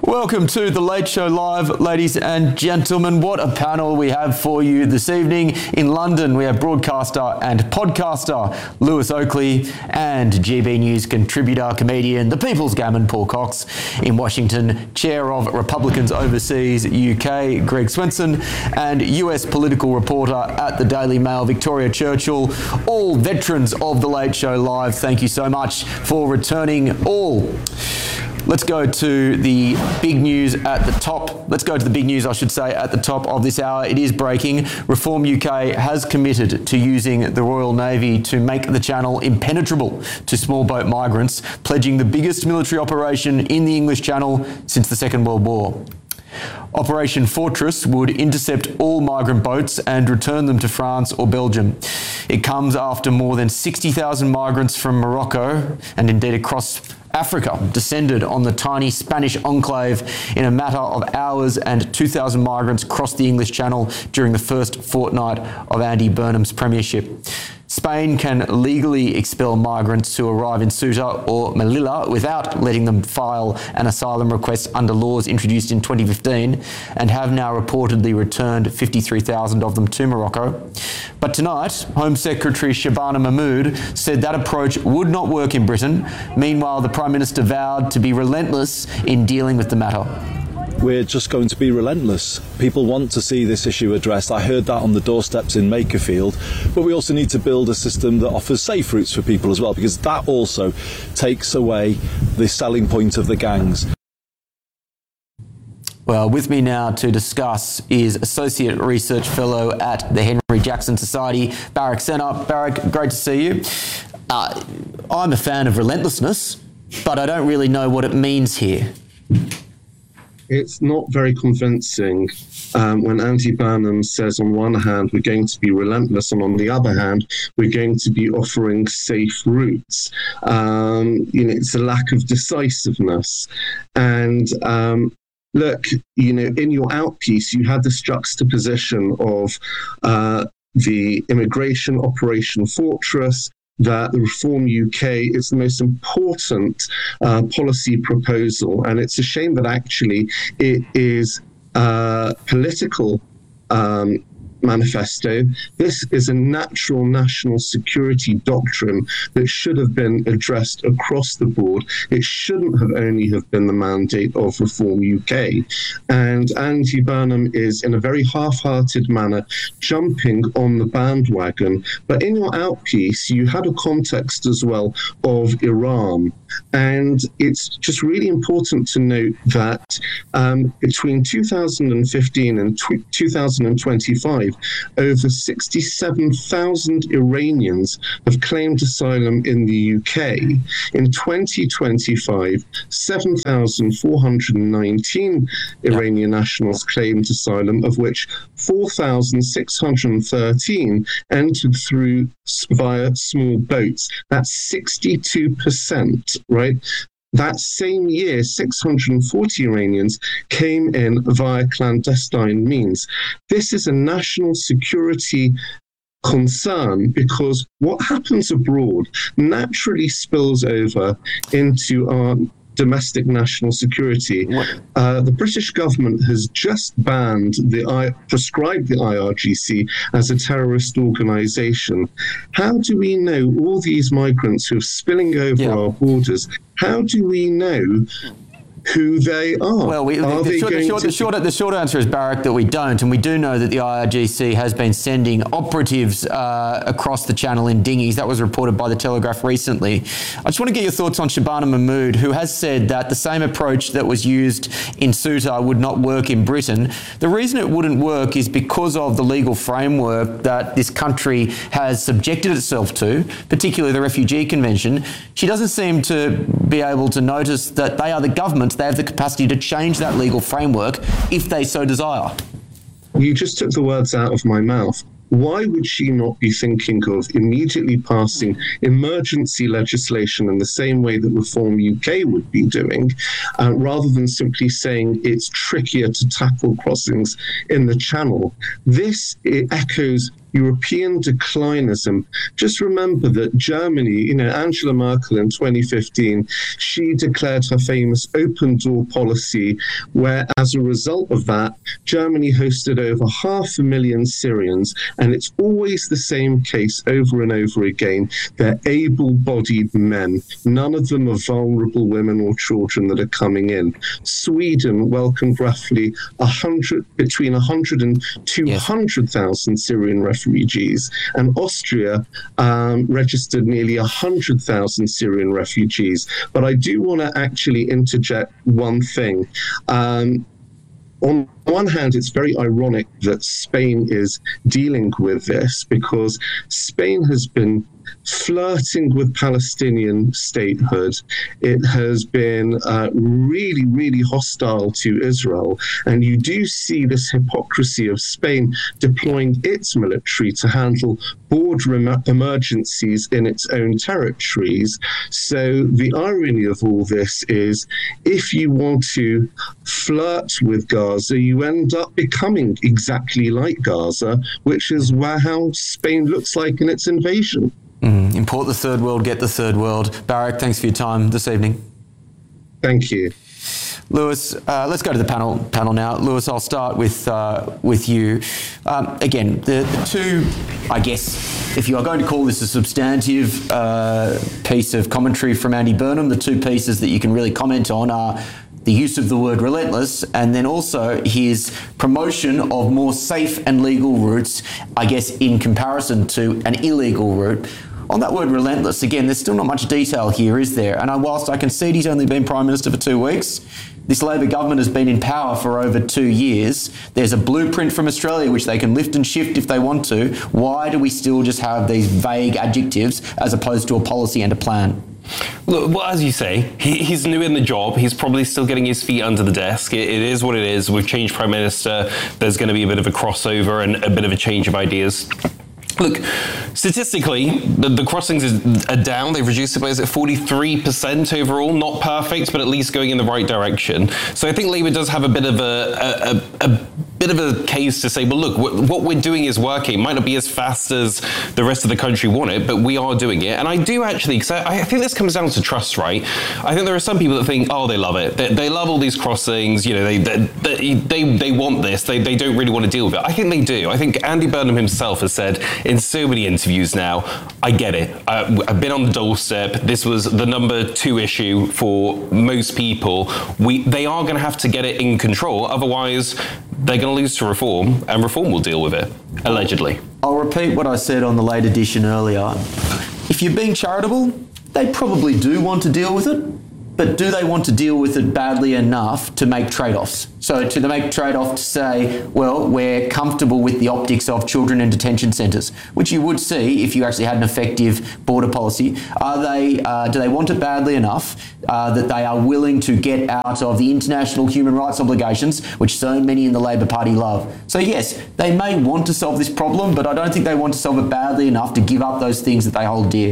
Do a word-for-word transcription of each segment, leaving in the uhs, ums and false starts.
Welcome to The Late Show Live, ladies and gentlemen. What a panel we have for you this evening. In London, we have broadcaster and podcaster Lewis Oakley and G B News contributor, comedian, the People's Gammon, Paul Cox. In Washington, chair of Republicans Overseas U K, Greg Swenson, and U S political reporter at the Daily Mail, Victoria Churchill. All veterans of The Late Show Live, thank you so much for returning all. Let's go to the big news at the top. Let's go to the big news, I should say, at the top of this hour. It is breaking. Reform U K has committed to using the Royal Navy to make the Channel impenetrable to small boat migrants, pledging the biggest military operation in the English Channel since the Second World War. Operation Fortress would intercept all migrant boats and return them to France or Belgium. It comes after more than sixty thousand migrants from Morocco and indeed across Africa descended on the tiny Spanish enclave in a matter of hours, and two thousand migrants crossed the English Channel during the first fortnight of Andy Burnham's premiership. Spain can legally expel migrants who arrive in Ceuta or Melilla without letting them file an asylum request under laws introduced in twenty fifteen, and have now reportedly returned fifty-three thousand of them to Morocco. But tonight, Home Secretary Shabana Mahmood said that approach would not work in Britain. Meanwhile, the Prime Minister vowed to be relentless in dealing with the matter. We're just going to be relentless. People want to see this issue addressed. I heard that on the doorsteps in Makerfield. But we also need to build a system that offers safe routes for people as well, because that also takes away the selling point of the gangs. Well, with me now to discuss is Associate Research Fellow at the Henry Jackson Society, Barak Sena. Barak, great to see you. Uh, I'm a fan of relentlessness, but I don't really know what it means here. It's not very convincing um, when Andy Burnham says on one hand we're going to be relentless, and on the other hand we're going to be offering safe routes. Um, you know, it's a lack of decisiveness. And um, look, you know, in your outpiece you had this juxtaposition of uh, the immigration Operation Fortress, that the Reform U K is the most important uh, policy proposal. And it's a shame that actually it is a political um, manifesto. This is a natural national security doctrine that should have been addressed across the board. It shouldn't have only have been the mandate of Reform U K. And Andy Burnham is, in a very half-hearted manner, jumping on the bandwagon. But in your outpiece, you had a context as well of Iran. And it's just really important to note that um, between two thousand fifteen and two thousand twenty-five, over sixty-seven thousand Iranians have claimed asylum in the U K. In twenty twenty-five, seven thousand four hundred nineteen Iranian nationals claimed asylum, of which four thousand six hundred thirteen entered through via small boats. That's sixty-two percent, right? That same year, six hundred forty Iranians came in via clandestine means. This is a national security concern, because what happens abroad naturally spills over into our domestic national security. Uh, the British government has just banned the I, prescribed the I R G C as a terrorist organisation. How do we know all these migrants who are spilling over yeah. our borders? How do we know who they are? Well, we, are the, the, short, the, short, to... the, short, the short answer is, Barak, that we don't, and we do know that the I R G C has been sending operatives uh, across the Channel in dinghies. That was reported by The Telegraph recently. I just want to get your thoughts on Shabana Mahmood, who has said that the same approach that was used in Ceuta would not work in Britain. The reason it wouldn't work is because of the legal framework that this country has subjected itself to, particularly the Refugee Convention. She doesn't seem to be able to notice that they are the government. They have the capacity to change that legal framework if they so desire. You just took the words out of my mouth. Why would she not be thinking of immediately passing emergency legislation in the same way that Reform U K would be doing, uh, rather than simply saying it's trickier to tackle crossings in the Channel? This it echoes European declinism. Just remember that Germany, you know, Angela Merkel in twenty fifteen, she declared her famous open door policy, where as a result of that, Germany hosted over half a million Syrians. And it's always the same case over and over again. They're able-bodied men. None of them are vulnerable women or children that are coming in. Sweden welcomed roughly one hundred, between one hundred and two hundred thousand yes. Syrian refugees, and Austria um, registered nearly one hundred thousand Syrian refugees. But I do want to actually interject one thing. Um, on one hand, it's very ironic that Spain is dealing with this, because Spain has been flirting with Palestinian statehood. It has been uh, really, really hostile to Israel. And you do see this hypocrisy of Spain deploying its military to handle border em- emergencies in its own territories. So the irony of all this is, if you want to flirt with Gaza, you end up becoming exactly like Gaza, which is where how Spain looks like in its invasion. Mm, import the third world, get the third world. Barak, thanks for your time this evening. Thank you. Lewis, uh, let's go to the panel panel now. Lewis, I'll start with uh, with you. Um, again, the, the two, I guess, if you are going to call this a substantive uh, piece of commentary from Andy Burnham, the two pieces that you can really comment on are the use of the word relentless, and then also his promotion of more safe and legal routes, I guess, in comparison to an illegal route. On that word relentless, again, there's still not much detail here, is there? And I, whilst I concede he's only been Prime Minister for two weeks, this Labor government has been in power for over two years. There's a blueprint from Australia which they can lift and shift if they want to. Why do we still just have these vague adjectives as opposed to a policy and a plan? Look, well, as you say, he, he's new in the job. He's probably still getting his feet under the desk. It, it is what it is. We've changed Prime Minister. There's going to be a bit of a crossover and a bit of a change of ideas. Look, statistically, the, the crossings is, are down. They've reduced it by, is it forty-three percent overall? Not perfect, but at least going in the right direction. So I think Labour does have a bit of a, a, a, a bit of a case to say, well, look, w- what we're doing is working. It might not be as fast as the rest of the country want it, but we are doing it. And I do actually, because I, I think this comes down to trust, right? I think there are some people that think, oh, they love it. They, they love all these crossings. You know, they they they, they want this. They, they don't really want to deal with it. I think they do. I think Andy Burnham himself has said in so many interviews now, I get it. I, I've been on the doorstep. This was the number two issue for most people. We They are going to have to get it in control. Otherwise, they're going to lose to Reform, and Reform will deal with it, allegedly. I'll repeat what I said on the late edition earlier. If you're being charitable, they probably do want to deal with it, but do they want to deal with it badly enough to make trade-offs? So to make trade-off to say, well, we're comfortable with the optics of children in detention centres, which you would see if you actually had an effective border policy. Are they? Uh, do they want it badly enough uh, that they are willing to get out of the international human rights obligations, which so many in the Labor Party love? So yes, they may want to solve this problem, but I don't think they want to solve it badly enough to give up those things that they hold dear.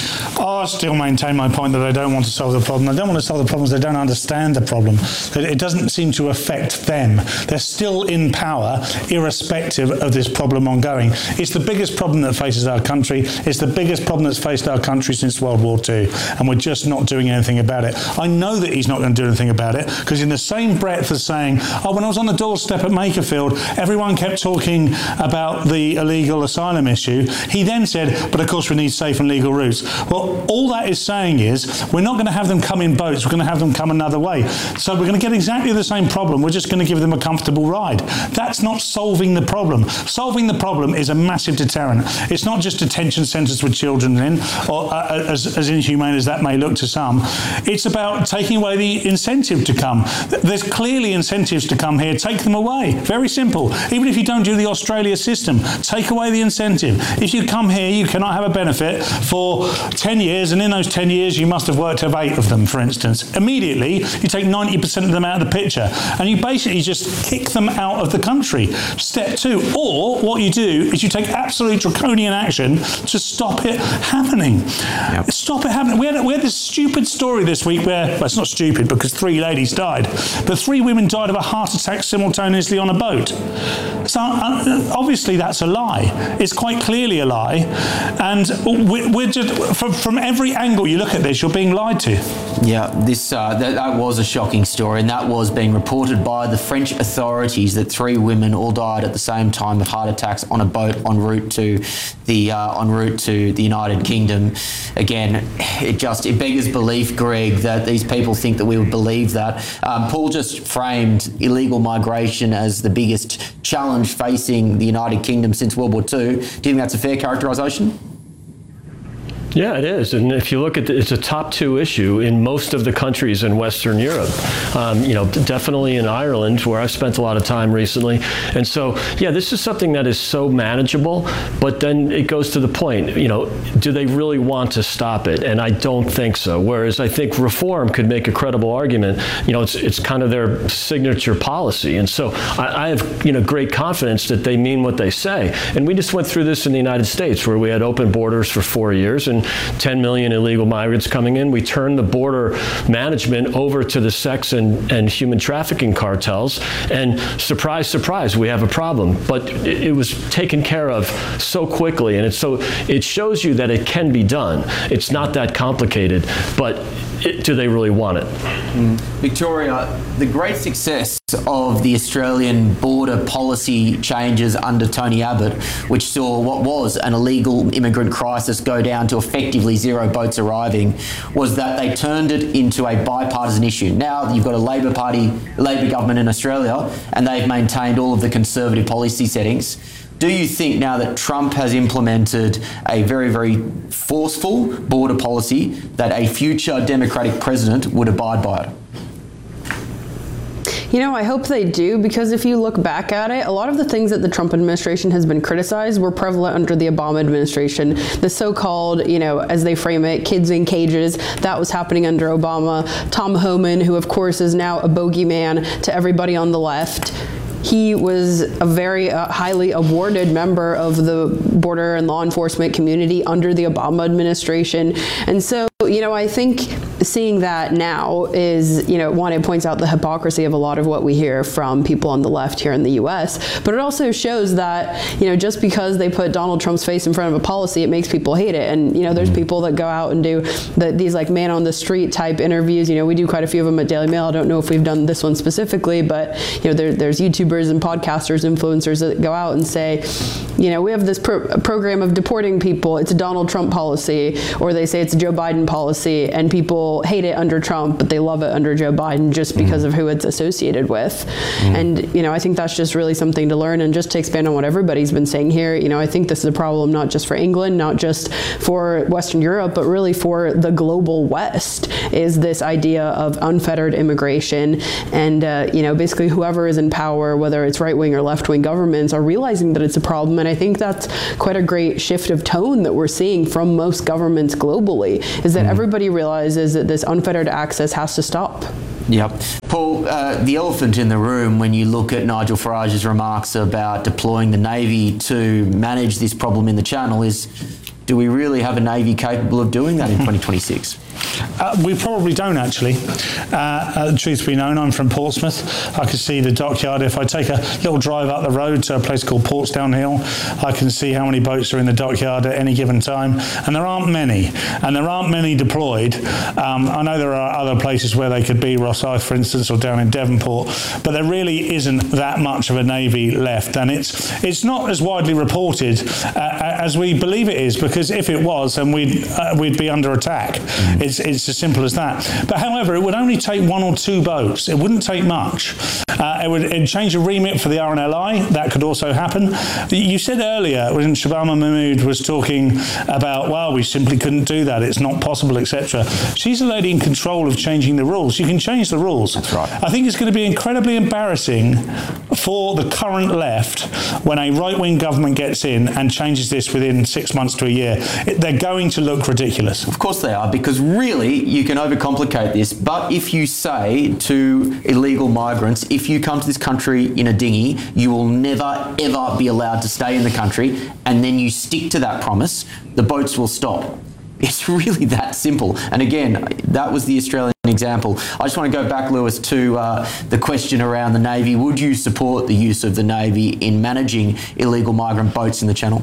I still maintain my point that they don't want to solve the problem. They don't want to solve the problems. They don't understand the problem. It doesn't seem to affect them. They're still in power, irrespective of this problem ongoing. It's the biggest problem that faces our country. It's the biggest problem that's faced our country since World War Two, and we're just not doing anything about it. I know that he's not going to do anything about it, because in the same breath as saying, oh, when I was on the doorstep at Makerfield, everyone kept talking about the illegal asylum issue. He then said, but of course we need safe and legal routes. Well, all that is saying is we're not going to have them come in boats. We're going to have them come another way. So we're going to get exactly the same problem. We're just going to give them a comfortable ride. That's not solving the problem. Solving the problem is a massive deterrent. It's not just detention centres with children in, or uh, as, as inhumane as that may look to some. It's about taking away the incentive to come. There's clearly incentives to come here. Take them away. Very simple. Even if you don't do the Australia system, take away the incentive. If you come here, you cannot have a benefit for ten ten years, and in those ten years, you must have worked out eight of them, for instance. Immediately, you take ninety percent of them out of the picture, and you basically just kick them out of the country. Step two. Or what you do is you take absolute draconian action to stop it happening. Yep. Stop it happening. We had, we had this stupid story this week where, well, it's not stupid because three ladies died, but three women died of a heart attack simultaneously on a boat. So uh, obviously that's a lie. It's quite clearly a lie. And we're, we're just, from, from every angle you look at this, you're being lied to. Yeah, this uh, that, that was a shocking story, and that was being reported by the French authorities that three women all died at the same time of heart attacks on a boat en route to the uh, en route to the United Kingdom. Again, it just it beggars belief, Greg, that these people think that we would believe that. Um, Paul just framed illegal migration as the biggest challenge facing the United Kingdom since World War Two. Do you think that's a fair characterisation? Yeah, it is. And if you look at it, it's a top two issue in most of the countries in Western Europe. Um, you know, definitely in Ireland, where I've spent a lot of time recently. And so, yeah, this is something that is so manageable, but then it goes to the point, you know, do they really want to stop it? And I don't think so. Whereas I think reform could make a credible argument. You know, it's it's kind of their signature policy. And so I, I have, you know, great confidence that they mean what they say. And we just went through this in the United States, where we had open borders for four years and ten million illegal migrants coming in. We turned the border management over to the sex and, and human trafficking cartels, and surprise, surprise, we have a problem. But it, it was taken care of so quickly, and it's so it shows you that it can be done. It's not that complicated, but it, do they really want it? Mm. Victoria, the great success of the Australian border policy changes under Tony Abbott, which saw what was an illegal immigrant crisis go down to effectively zero boats arriving, was that they turned it into a bipartisan issue. Now you've got a Labor Party, Labor government in Australia, and they've maintained all of the conservative policy settings. Do you think now that Trump has implemented a very, very forceful border policy that a future Democratic president would abide by it? You know, I hope they do, because if you look back at it, a lot of the things that the Trump administration has been criticized were prevalent under the Obama administration. The so-called, you know, as they frame it, kids in cages, that was happening under Obama. Tom Homan, who of course is now a bogeyman to everybody on the left, he was a very uh, highly awarded member of the border and law enforcement community under the Obama administration. And so, you know, I think seeing that now is, you know, one, it points out the hypocrisy of a lot of what we hear from people on the left here in the U S, but it also shows that, you know, just because they put Donald Trump's face in front of a policy, it makes people hate it. And, you know, there's people that go out and do the, these like man on the street type interviews. You know, we do quite a few of them at Daily Mail. I don't know if we've done this one specifically, but, you know, there, there's YouTubers and podcasters, influencers that go out and say, you know, we have this pro- program of deporting people. It's a Donald Trump policy, or they say it's a Joe Biden policy, and people hate it under Trump, but they love it under Joe Biden just because mm. of who it's associated with. Mm. And, you know, I think that's just really something to learn. And just to expand on what everybody's been saying here, you know, I think this is a problem not just for England, not just for Western Europe, but really for the global West, is this idea of unfettered immigration. And, uh, you know, basically whoever is in power, whether it's right-wing or left-wing governments, are realizing that it's a problem. And I think that's quite a great shift of tone that we're seeing from most governments globally, is that mm. everybody realizes that this unfettered access has to stop. Yep. Paul, uh, the elephant in the room when you look at Nigel Farage's remarks about deploying the Navy to manage this problem in the Channel is, do we really have a Navy capable of doing that in twenty twenty-six? Uh, we probably don't, actually. Uh, uh, truth be known, I'm from Portsmouth. I can see the dockyard. If I take a little drive up the road to a place called Portsdown Hill, I can see how many boats are in the dockyard at any given time. And there aren't many. And there aren't many deployed. Um, I know there are other places where they could be, Rosyth, for instance, or down in Devonport. But there really isn't that much of a Navy left. And it's it's not as widely reported uh, as we believe it is, because if it was, then we'd, uh, we'd be under attack. Mm. It's, it's as simple as that. But however, it would only take one or two boats. It wouldn't take much. Uh, it would it'd change the remit for the R N L I. That could also happen. You said earlier when Shabama Mahmood was talking about, well, we simply couldn't do that. It's not possible, et cetera. She's a lady in control of changing the rules. You can change the rules. That's right. I think it's going to be incredibly embarrassing for the current left when a right-wing government gets in and changes this within six months to a year. here. It, they're going to look ridiculous. Of course they are, because really you can overcomplicate this. But if you say to illegal migrants, if you come to this country in a dinghy, you will never, ever be allowed to stay in the country, and then you stick to that promise, the boats will stop. It's really that simple. And again, that was the Australian example. I just want to go back, Lewis, to uh, the question around the Navy. Would you support the use of the Navy in managing illegal migrant boats in the Channel?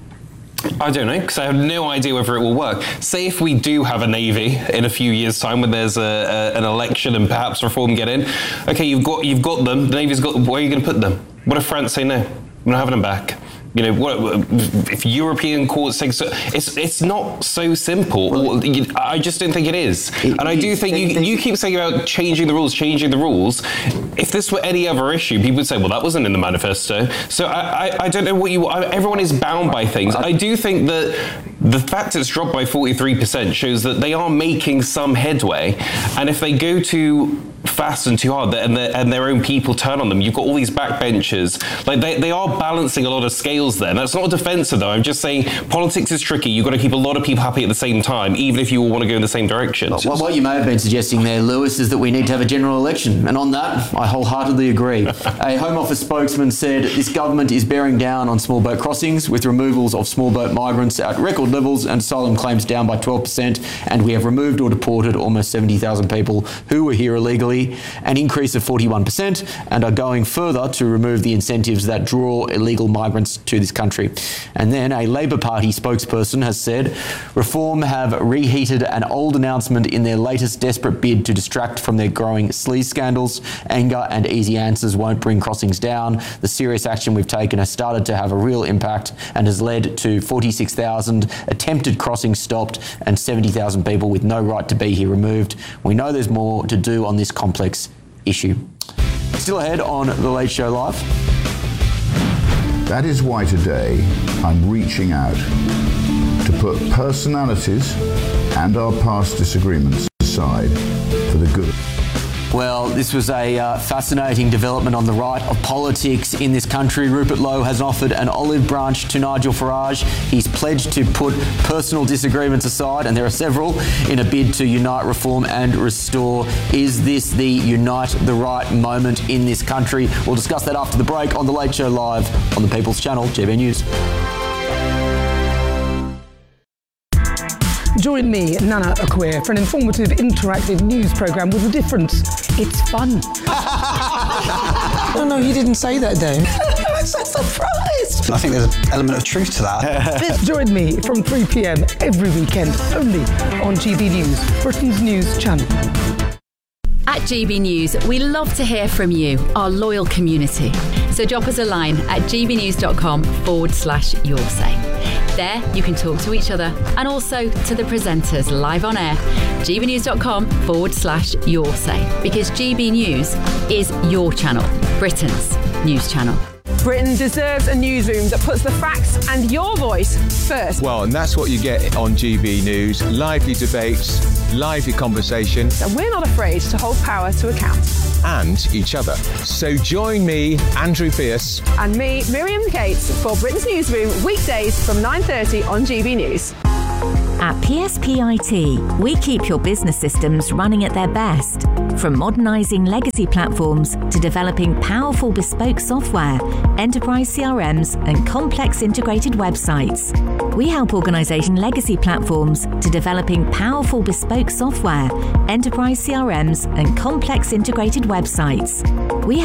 I don't know, because I have no idea whether it will work. Say if we do have a Navy in a few years' time when there's a, a, an election and perhaps reform get in. Okay, you've got you've got them. The Navy's got. Where are you going to put them? What if France say no? We're not having them back. You know, what if European courts take so? It's it's not so simple. Well, I just don't think it is. It, and I do think you, you keep saying about changing the rules, changing the rules. If this were any other issue, people would say, well, that wasn't in the manifesto. So I, I, I don't know what you... I, everyone is bound by things. I do think that the fact it's dropped by forty-three percent shows that they are making some headway. And if they go too fast and too hard, and, and their own people turn on them, you've got all these backbenchers. Like they, they are balancing a lot of scales there. That's not a defensive, though. I'm just saying politics is tricky. You've got to keep a lot of people happy at the same time, even if you all want to go in the same direction. Well, what you may have been suggesting there, Lewis, is that we need to have a general election. And on that, I wholeheartedly agree. A Home Office spokesman said this government is bearing down on small boat crossings, with removals of small boat migrants at record levels and asylum claims down by twelve percent. And we have removed or deported almost seventy thousand people who were here illegally, an increase of forty-one percent, and are going further to remove the incentives that draw illegal migrants to this country. And then a Labor Party spokesperson has said Reform have reheated an old announcement in their latest desperate bid to distract from their growing sleaze scandals. Anger and easy answers won't bring crossings down. The serious action we've taken has started to have a real impact and has led to forty-six thousand attempted crossings stopped and seventy thousand people with no right to be here removed. We know there's more to do on this complex issue. Still ahead on The Late Show Live. That is why today I'm reaching out to put personalities and our past disagreements aside for the good. Well, this was a uh, fascinating development on the right of politics in this country. Rupert Lowe has offered an olive branch to Nigel Farage. He's pledged to put personal disagreements aside, and there are several, in a bid to unite, reform and restore. Is this the unite the right moment in this country? We'll discuss that after the break on The Late Show Live on the People's Channel, G B News. Join me, Nana Akweer, for an informative, interactive news programme with a difference. It's fun. No, no, you didn't say that, Dave. I'm so surprised. I think there's an element of truth to that. Join me from three p.m. every weekend, only on G B News, Britain's news channel. At G B News, we love to hear from you, our loyal community. So drop us a line at gbnews.com forward slash your say. There, you can talk to each other and also to the presenters live on air. gbnews.com forward slash your say. Because G B News is your channel, Britain's news channel. Britain deserves a newsroom that puts the facts and your voice first. Well, and that's what you get on G B News. Lively debates, lively conversation. And we're not afraid to hold power to account. And each other. So join me, Andrew Pierce. And me, Miriam Gates, for Britain's Newsroom, weekdays from nine thirty on G B News. At P S P I T, we keep your business systems running at their best. From modernising legacy platforms to developing powerful bespoke software, enterprise C R Ms and complex integrated websites. We help organisation legacy platforms to developing powerful bespoke software, enterprise C R Ms and complex integrated websites. We